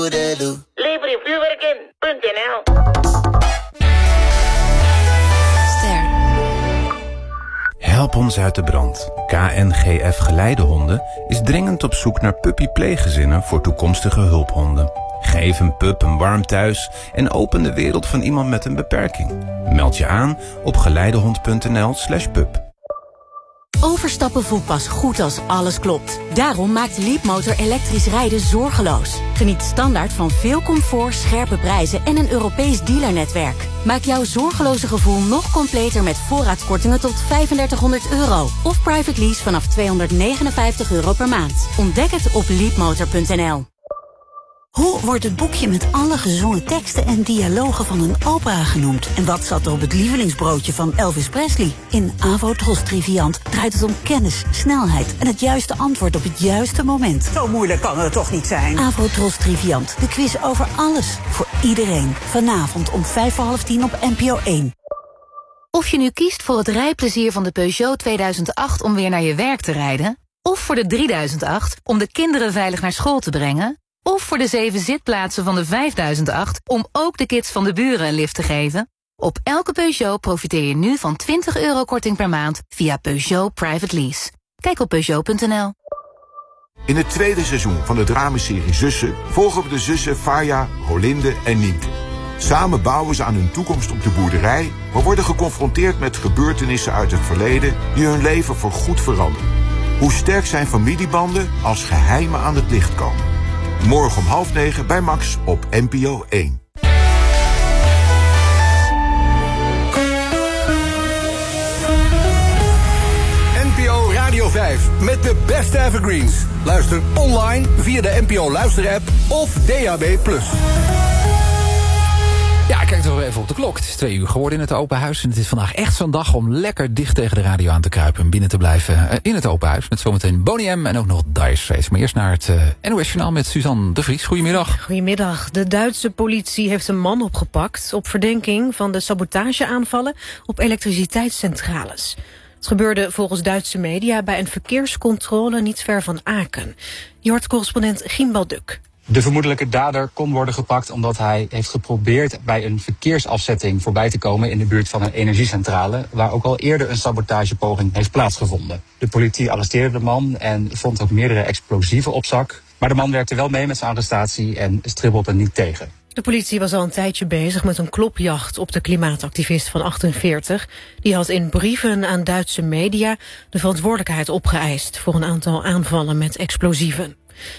Lever je vuurwerk in.nl. Help ons uit de brand. KNGF Geleidehonden is dringend op zoek naar puppy-pleeggezinnen voor toekomstige hulphonden. Geef een pup een warm thuis en open de wereld van iemand met een beperking. Meld je aan op geleidehond.nl/pup. Overstappen voelt pas goed als alles klopt. Daarom maakt Leapmotor elektrisch rijden zorgeloos. Geniet standaard van veel comfort, scherpe prijzen en een Europees dealernetwerk. Maak jouw zorgeloze gevoel nog completer met voorraadkortingen tot €3500. Of private lease vanaf €259 per maand. Ontdek het op leapmotor.nl. Hoe wordt het boekje met alle gezongen teksten en dialogen van een opera genoemd? En wat zat er op het lievelingsbroodje van Elvis Presley? In Avrotros Triviant draait het om kennis, snelheid en het juiste antwoord op het juiste moment. Zo moeilijk kan het toch niet zijn? Avrotros Triviant, de quiz over alles, voor iedereen. Vanavond om 9:55 op NPO 1. Of je nu kiest voor het rijplezier van de Peugeot 2008 om weer naar je werk te rijden, of voor de 3008 om de kinderen veilig naar school te brengen, of voor de 7 zitplaatsen van de 5008 om ook de kids van de buren een lift te geven. Op elke Peugeot profiteer je nu van €20 korting per maand via Peugeot Private Lease. Kijk op Peugeot.nl. In het tweede seizoen van de dramaserie Zussen volgen we de zussen Faya, Rolinde en Nienke. Samen bouwen ze aan hun toekomst op de boerderij, maar worden geconfronteerd met gebeurtenissen uit het verleden die hun leven voorgoed veranderen. Hoe sterk zijn familiebanden als geheimen aan het licht komen? Morgen om 8:30 bij Max op NPO 1. NPO Radio 5 met de beste evergreens. Luister online via de NPO Luister-app of DAB+. Ja, kijk toch even op de klok. Het is 2 uur geworden in het open huis. En het is vandaag echt zo'n dag om lekker dicht tegen de radio aan te kruipen. En binnen te blijven in het open huis. Met zometeen Boney M en ook nog Dire Straits. Maar eerst naar het NOS-journaal met Suzanne de Vries. Goedemiddag. Goedemiddag. De Duitse politie heeft een man opgepakt op verdenking van de sabotageaanvallen op elektriciteitscentrales. Het gebeurde volgens Duitse media bij een verkeerscontrole niet ver van Aken. Je hoort correspondent Gimbal Duk. De vermoedelijke dader kon worden gepakt omdat hij heeft geprobeerd bij een verkeersafzetting voorbij te komen in de buurt van een energiecentrale, waar ook al eerder een sabotagepoging heeft plaatsgevonden. De politie arresteerde de man en vond ook meerdere explosieven op zak. Maar de man werkte wel mee met zijn arrestatie en stribbelde niet tegen. De politie was al een tijdje bezig met een klopjacht op de klimaatactivist van 48. Die had in brieven aan Duitse media de verantwoordelijkheid opgeëist voor een aantal aanvallen met explosieven.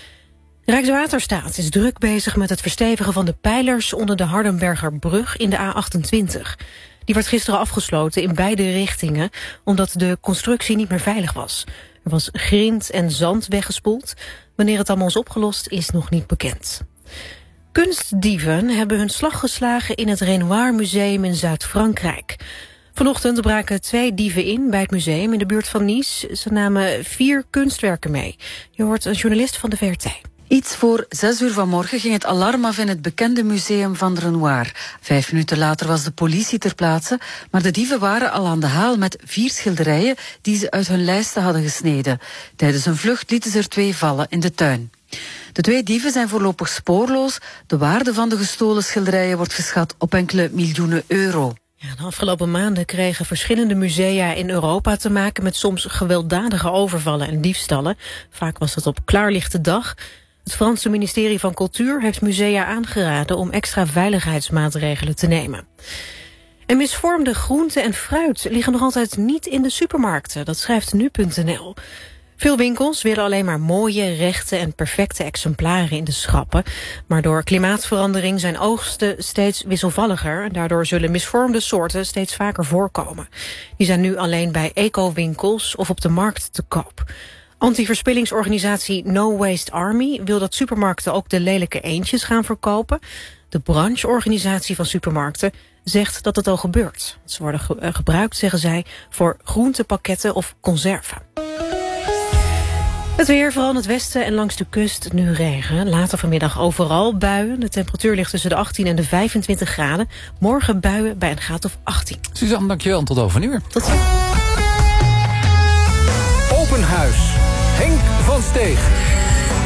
Rijkswaterstaat is druk bezig met het verstevigen van de pijlers onder de Hardenbergerbrug in de A28. Die werd gisteren afgesloten in beide richtingen, omdat de constructie niet meer veilig was. Er was grind en zand weggespoeld. Wanneer het allemaal is opgelost is nog niet bekend. Kunstdieven hebben hun slag geslagen in het Renoir Museum in Zuid-Frankrijk. Vanochtend braken 2 dieven in bij het museum in de buurt van Nice. Ze namen 4 kunstwerken mee. Je hoort een journalist van de VRT. Iets voor 6 uur vanmorgen ging het alarm af in het bekende museum van Renoir. 5 minuten later was de politie ter plaatse, maar de dieven waren al aan de haal met 4 schilderijen die ze uit hun lijsten hadden gesneden. Tijdens een vlucht lieten ze er 2 vallen in de tuin. De 2 dieven zijn voorlopig spoorloos. De waarde van de gestolen schilderijen wordt geschat op enkele miljoenen euro. Ja, de afgelopen maanden kregen verschillende musea in Europa te maken met soms gewelddadige overvallen en diefstallen. Vaak was dat op klaarlichte dag. Het Franse ministerie van Cultuur heeft musea aangeraden om extra veiligheidsmaatregelen te nemen. En misvormde groenten en fruit liggen nog altijd niet in de supermarkten. Dat schrijft nu.nl. Veel winkels willen alleen maar mooie, rechte en perfecte exemplaren in de schappen. Maar door klimaatverandering zijn oogsten steeds wisselvalliger. En daardoor zullen misvormde soorten steeds vaker voorkomen. Die zijn nu alleen bij eco-winkels of op de markt te koop. Anti-verspillingsorganisatie No Waste Army wil dat supermarkten ook de lelijke eendjes gaan verkopen. De brancheorganisatie van supermarkten zegt dat het al gebeurt. Ze worden gebruikt, zeggen zij, voor groentepakketten of conserven. Het weer, vooral in het westen en langs de kust, nu regen. Later vanmiddag overal buien. De temperatuur ligt tussen de 18 en de 25 graden. Morgen buien bij een graad of 18. Suzanne, dankjewel en tot over een uur. Tot ziens. Open huis. Henk van Steeg.